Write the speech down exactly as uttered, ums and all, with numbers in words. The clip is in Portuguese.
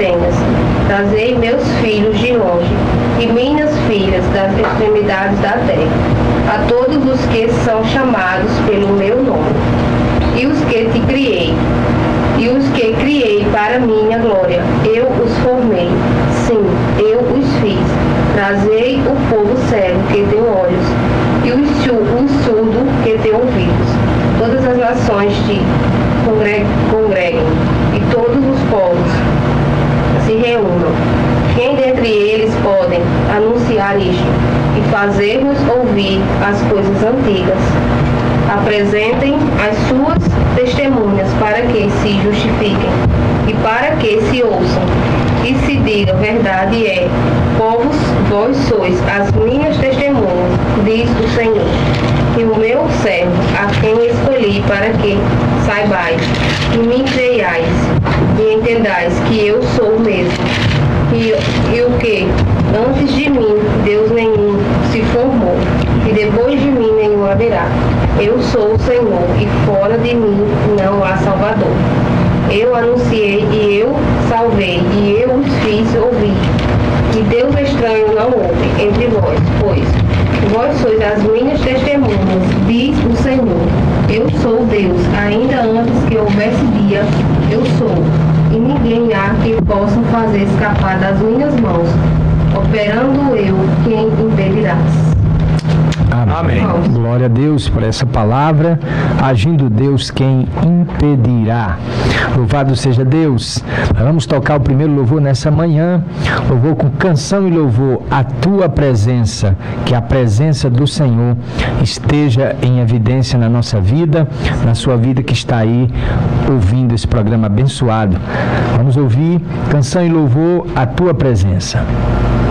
senhas. Trazei meus filhos de longe e minhas filhas das extremidades da terra, a todos os que são chamados pelo meu nome, e os que te criei, e os que criei para minha glória, eu os formei, sim, eu os fiz. Trazei o povo cego que tem olhos, e o surdo que tem ouvidos. Todas as nações te congreguem, e todos os povos se reúnam. Quem dentre eles podem anunciar isto e fazer-nos ouvir as coisas antigas? Apresentem as suas testemunhas para que se justifiquem e para que se ouçam e se diga verdade é: povos, vós sois as minhas testemunhas, diz o Senhor, e o meu servo, a quem escolhi para que saibais e me creiais e entendais que eu sou o mesmo, e, e o que antes de mim Deus nenhum se formou, e depois de mim nenhum haverá. Eu sou o Senhor, e fora de mim não há Salvador. Eu anunciei e eu salvei, e eu os fiz ouvir. E Deus estranho não houve entre vós, pois vós sois as minhas testemunhas, diz o Senhor. Eu sou Deus, ainda antes que houvesse dia, eu sou, e ninguém há que possa fazer escapar das minhas mãos. Operando eu, quem impedirás? Amém. Amém. Glória a Deus por essa palavra. Agindo Deus, quem impedirá? Louvado seja Deus. Vamos tocar o primeiro louvor nessa manhã. Louvor com canção e louvor à tua presença. Que a presença do Senhor esteja em evidência na nossa vida, na sua vida que está aí ouvindo esse programa abençoado. Vamos ouvir canção e louvor à tua presença.